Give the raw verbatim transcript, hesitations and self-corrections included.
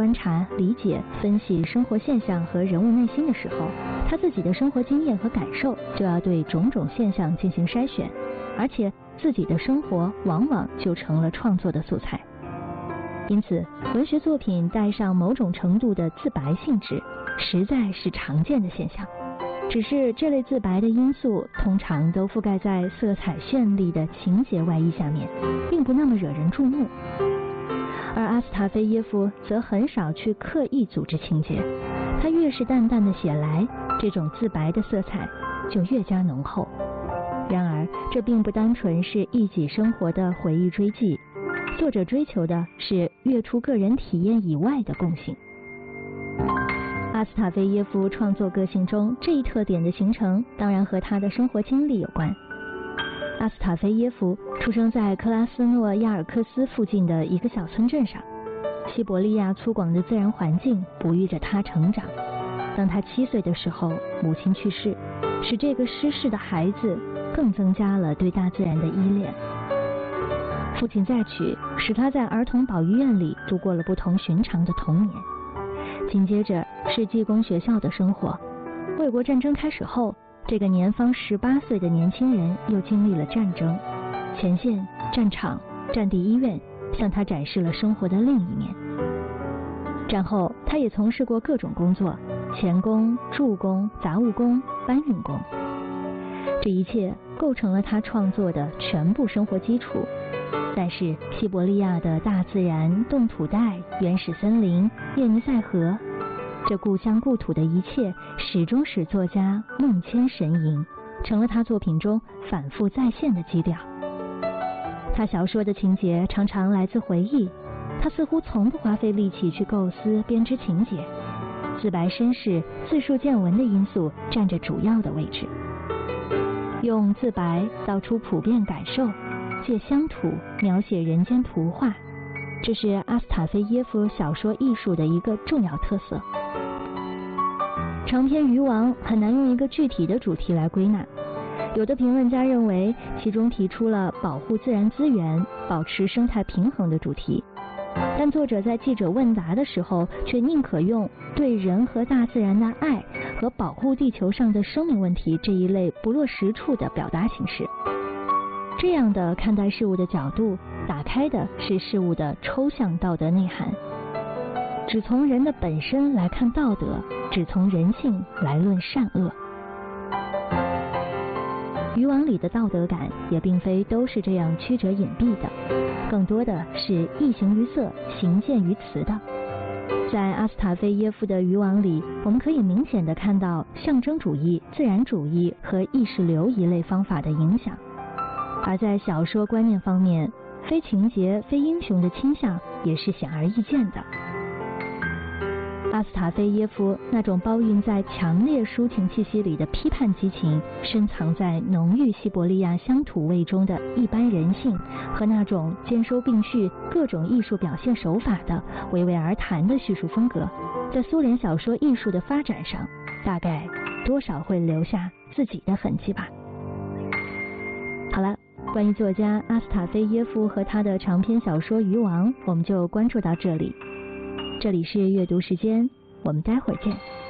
观察、理解、分析生活现象和人物内心的时候，他自己的生活经验和感受就要对种种现象进行筛选，而且自己的生活往往就成了创作的素材。因此，文学作品带上某种程度的自白性质，实在是常见的现象。只是这类自白的因素通常都覆盖在色彩绚丽的情节外衣下面，并不那么惹人注目。而阿斯塔菲耶夫则很少去刻意组织情节，他越是淡淡的写来，这种自白的色彩就越加浓厚。然而，这并不单纯是一己生活的回忆追记，作者追求的是跃出个人体验以外的共性。阿斯塔菲耶夫创作个性中这一特点的形成，当然和他的生活经历有关。阿斯塔菲耶夫出生在克拉斯诺亚尔克斯附近的一个小村镇上，西伯利亚粗犷的自然环境哺育着他成长。当他七岁的时候，母亲去世，使这个失势的孩子更增加了对大自然的依恋。父亲再娶，使他在儿童保育院里度过了不同寻常的童年。紧接着是技工学校的生活。卫国战争开始后，这个年方十八岁的年轻人又经历了战争，前线、战场、战地医院向他展示了生活的另一面。战后，他也从事过各种工作，钳工、助工、杂物工、搬运工。这一切构成了他创作的全部生活基础。但是西伯利亚的大自然、冻土带、原始森林、叶尼塞河，这故乡故土的一切，始终使作家梦牵神萦，成了他作品中反复再现的基调。他小说的情节常常来自回忆，他似乎从不花费力气去构思编织情节，自白身世、自述见闻的因素占着主要的位置。用自白道出普遍感受，借乡土描写人间图画，这是阿斯塔菲耶夫小说艺术的一个重要特色。长篇《渔王》很难用一个具体的主题来归纳，有的评论家认为其中提出了保护自然资源、保持生态平衡的主题，但作者在记者问答的时候却宁可用对人和大自然的爱和保护地球上的生命问题这一类不落实处的表达形式。这样的看待事物的角度，打开的是事物的抽象道德内涵。只从人的本身来看道德，只从人性来论善恶。渔网里的道德感也并非都是这样曲折隐蔽的，更多的是意形于色，形见于词的。在阿斯塔菲耶夫的渔网里，我们可以明显地看到象征主义、自然主义和意识流一类方法的影响。而在小说观念方面，非情节、非英雄的倾向也是显而易见的。阿斯塔菲耶夫那种包蕴在强烈抒情气息里的批判激情，深藏在浓郁西伯利亚乡土味中的一般人性，和那种兼收并蓄各种艺术表现手法的娓娓而谈的叙述风格，在苏联小说艺术的发展上，大概多少会留下自己的痕迹吧。好了，关于作家阿斯塔菲耶夫和他的长篇小说《渔王》，我们就关注到这里。这里是阅读时间，我们待会儿见。